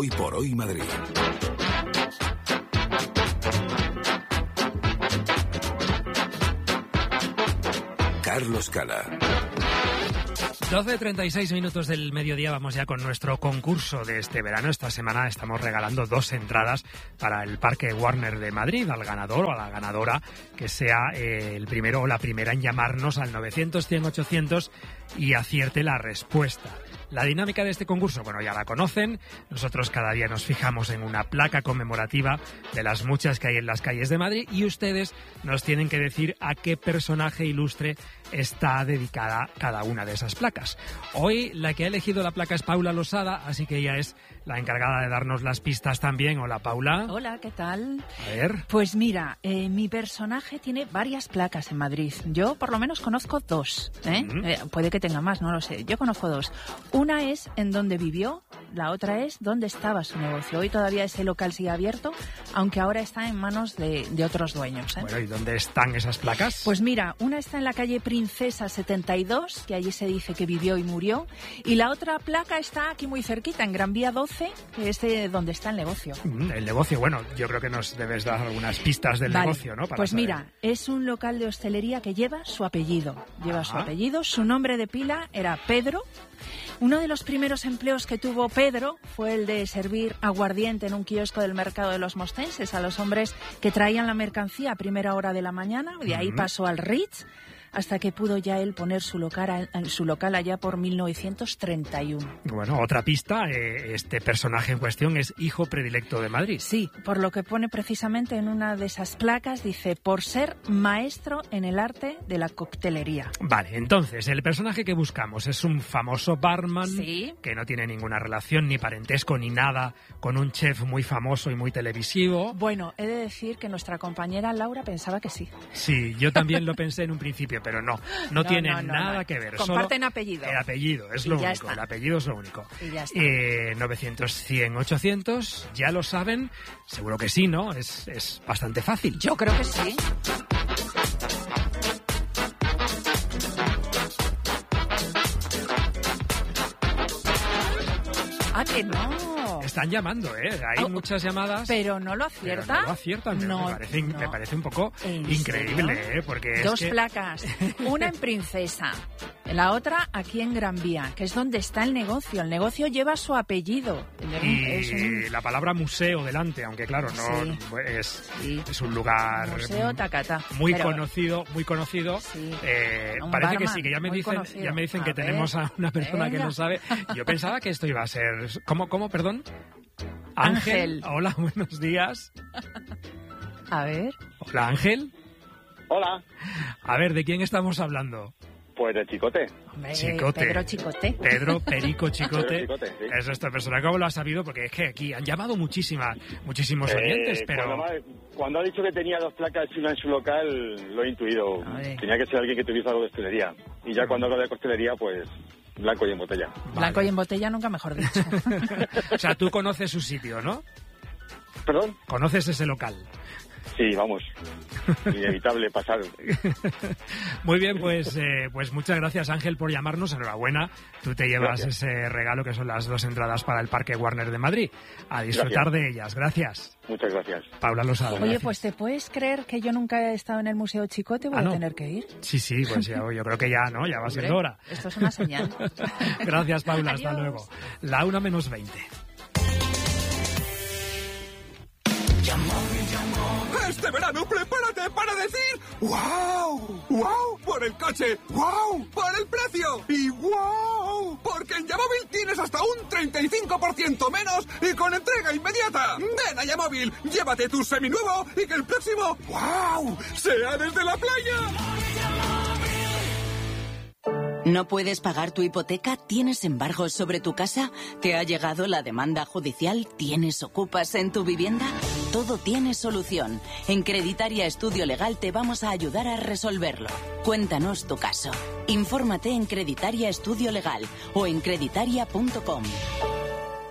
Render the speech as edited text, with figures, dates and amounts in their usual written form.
Hoy por Hoy Madrid. Carlos Cala. 12:36 minutos del mediodía, vamos ya con nuestro concurso de este verano. Esta semana estamos regalando 2 entradas para el Parque Warner de Madrid, al ganador o a la ganadora que sea el primero o la primera en llamarnos al 900-100-800 y acierte la respuesta. La dinámica de este concurso, bueno, ya la conocen. Nosotros cada día nos fijamos en una placa conmemorativa de las muchas que hay en las calles de Madrid y ustedes nos tienen que decir a qué personaje ilustre está dedicada cada una de esas placas. Hoy la que ha elegido la placa es Paula Losada, así que ella es la encargada de darnos las pistas también. Hola, Paula. Hola, ¿qué tal? A ver. Pues mira, mi personaje tiene varias placas en Madrid. Yo por lo menos conozco 2. Puede que tenga más, no lo sé. Yo conozco 2. Una es en donde vivió, la otra es dónde estaba su negocio. Hoy todavía ese local sigue abierto, aunque ahora está en manos de otros dueños. Bueno, ¿y dónde están esas placas? Pues mira, una está en la calle Princesa 72, que allí se dice que vivió y murió, y la otra placa está aquí muy cerquita, en Gran Vía 12, que es de donde está el negocio. El negocio, bueno, yo creo que nos debes dar algunas pistas del negocio, ¿no? Pues saber. Mira, es un local de hostelería que lleva su apellido. Su nombre de pila era Pedro. Uno de los primeros empleos que tuvo Pedro fue el de servir aguardiente en un kiosco del mercado de los Mostenses a los hombres que traían la mercancía a primera hora de la mañana. De ahí pasó al Ritz, hasta que pudo ya él poner su local allá por 1931. Bueno, otra pista, este personaje en cuestión es hijo predilecto de Madrid. Sí, por lo que pone precisamente en una de esas placas, dice, por ser maestro en el arte de la coctelería. Vale, entonces, el personaje que buscamos es un famoso barman, ¿sí?, que no tiene ninguna relación, ni parentesco, ni nada con un chef muy famoso y muy televisivo. Bueno, he de decir que nuestra compañera Laura pensaba que sí. Sí, yo también lo pensé en un principio, pero no tiene nada que ver. Comparten solo apellido. El apellido es lo único. El apellido es lo único. Y ya está. 900-100-800, ya lo saben. Seguro que sí, ¿no? Es bastante fácil. Yo creo que sí. ¿Ah, que no? Están llamando, hay muchas llamadas. Pero no lo acierta. Pero no lo aciertan. Me parece un poco increíble, porque 2 placas. Una en Princesa, la otra aquí en Gran Vía, que es donde está el negocio. El negocio lleva su apellido. Y la palabra museo delante, aunque claro, no es un lugar museo Tacata. Muy conocido. Sí. Parece que sí, que ya me dicen que tenemos a una persona que no sabe. Yo pensaba que esto iba a ser... ¿Cómo, perdón? Ángel. Hola, buenos días. A ver. Hola, Ángel. Hola. A ver, ¿de quién estamos hablando? Pues de Chicote. Chicote. Pedro Chicote. Pedro Perico Chicote. Pedro Chicote, sí. Es esta persona. ¿Cómo lo has sabido? Porque es que aquí han llamado muchísimos oyentes, pero... Cuando ha dicho que tenía 2 placas y una en su local, lo he intuido. Tenía que ser alguien que tuviese algo de hostelería. Y ya cuando hablo de hostelería, pues... Blanco y en botella. Vale. Blanco y en botella, nunca mejor dicho. O sea, tú conoces su sitio, ¿no? ¿Perdón? ¿Conoces ese local? Sí, vamos. Inevitable pasar. Muy bien, pues muchas gracias, Ángel, por llamarnos. Enhorabuena. Tú te llevas ese regalo que son las 2 entradas para el Parque Warner de Madrid. A disfrutar de ellas. Gracias. Muchas gracias. Paula Losada. Oye, pues ¿te puedes creer que yo nunca he estado en el Museo Chicote? Voy a tener que ir. Sí, pues ya, yo creo que ya, ¿no? Ya va siendo hora. Esto es una señal. Gracias, Paula. Hasta luego. La 1:20. Este verano prepárate para decir ¡wow! ¡Wow! Por el coche, ¡wow! Por el precio y ¡wow! Porque en Yamóvil tienes hasta un 35% menos y con entrega inmediata. Ven a Yamóvil, llévate tu seminuevo y que el próximo ¡wow! sea desde la playa. ¿No puedes pagar tu hipoteca? ¿Tienes embargos sobre tu casa? ¿Te ha llegado la demanda judicial? ¿Tienes ocupas en tu vivienda? Todo tiene solución. En Creditaria Estudio Legal te vamos a ayudar a resolverlo. Cuéntanos tu caso. Infórmate en Creditaria Estudio Legal o en creditaria.com.